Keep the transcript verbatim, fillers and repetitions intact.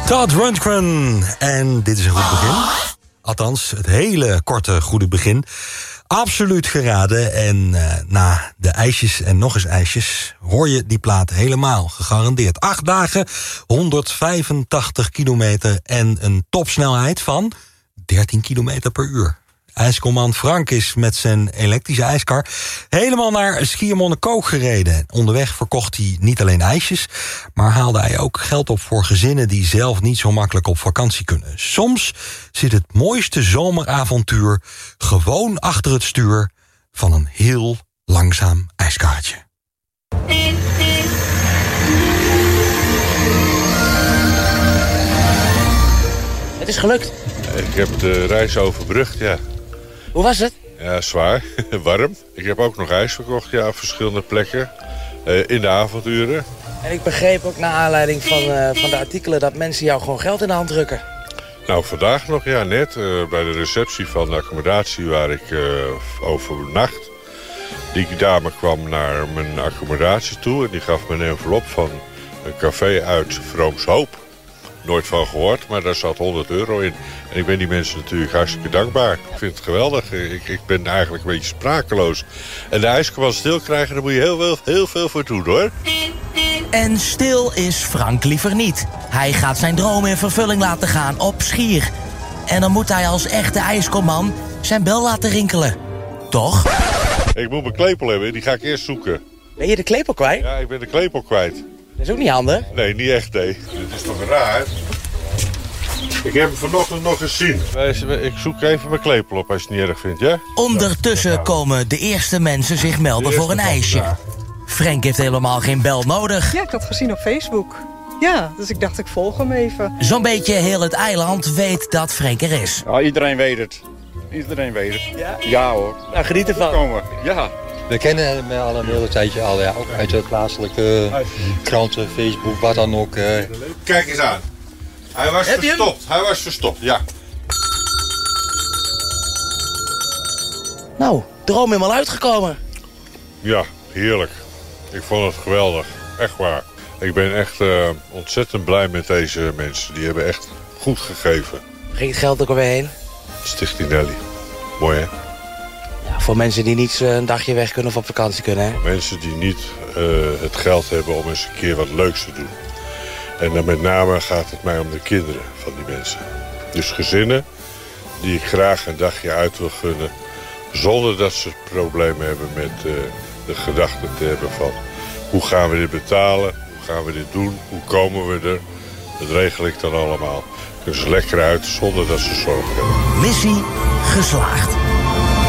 Todd Rundgren. En dit is een goed begin. Althans, het hele korte goede begin. Absoluut geraden. En uh, na de ijsjes en nog eens ijsjes hoor je die plaat helemaal gegarandeerd. Acht dagen, honderdvijfentachtig kilometer en een topsnelheid van dertien kilometer per uur. IJscommand Frank is met zijn elektrische ijskar helemaal naar Schiermonnikoog gereden. Onderweg verkocht hij niet alleen ijsjes, maar haalde hij ook geld op voor gezinnen die zelf niet zo makkelijk op vakantie kunnen. Soms zit het mooiste zomeravontuur gewoon achter het stuur van een heel langzaam ijskarretje. Het is gelukt. Ik heb de reis overbrugd, ja. Hoe was het? Ja, zwaar. Warm. Ik heb ook nog ijs verkocht, ja, op verschillende plekken. Uh, in de avonduren. En ik begreep ook naar aanleiding van, uh, van de artikelen dat mensen jou gewoon geld in de hand drukken. Nou, vandaag nog, ja, net uh, bij de receptie van de accommodatie waar ik uh, overnacht. Die dame kwam naar mijn accommodatie toe en die gaf me een envelop van een café uit Vroomshoop. Nooit van gehoord, maar daar zat honderd euro in. En ik ben die mensen natuurlijk hartstikke dankbaar. Ik vind het geweldig. Ik, ik ben eigenlijk een beetje sprakeloos. En de ijskraan stil krijgen, daar moet je heel, heel, heel veel voor doen, hoor. En stil is Frank liever niet. Hij gaat zijn droom in vervulling laten gaan op Schier. En dan moet hij als echte ijskomman zijn bel laten rinkelen. Toch? Ik moet mijn klepel hebben, die ga ik eerst zoeken. Ben je de klepel kwijt? Ja, ik ben de klepel kwijt. Dat is ook niet handig. Nee, niet echt, nee. Dit is toch raar? Ik heb hem vanochtend nog eens zien. Ik zoek even mijn klepel op als je het niet erg vindt, ja? Ondertussen komen de eerste mensen zich melden voor een ijsje. Frank heeft helemaal geen bel nodig. Ja, ik had het gezien op Facebook. Ja, dus ik dacht ik volg hem even. Zo'n beetje heel het eiland weet dat Frank er is. Ja, iedereen weet het. Iedereen weet het. Ja? Ja hoor. Nou, geniet ervan. Komen. Ja. We kennen hem al een hele tijdje al, ja. Ook uit de plaatselijke kranten, Facebook, wat dan ook. Uh. Kijk eens aan. Hij was Heb je verstopt. Hij was verstopt, ja. Nou, droom helemaal uitgekomen. Ja, heerlijk. Ik vond het geweldig. Echt waar. Ik ben echt uh, ontzettend blij met deze mensen. Die hebben echt goed gegeven. Ging het geld ook alweer heen? Stichting Nelly. Mooi, hè? Ja, voor mensen die niet een dagje weg kunnen of op vakantie kunnen, hè? Mensen die niet uh, het geld hebben om eens een keer wat leuks te doen. En dan met name gaat het mij om de kinderen van die mensen. Dus gezinnen die ik graag een dagje uit wil gunnen, zonder dat ze problemen hebben met uh, de gedachte te hebben van hoe gaan we dit betalen, hoe gaan we dit doen, hoe komen we er. Dat regel ik dan allemaal. Kunnen ze lekker uit zonder dat ze zorgen hebben. Missie geslaagd.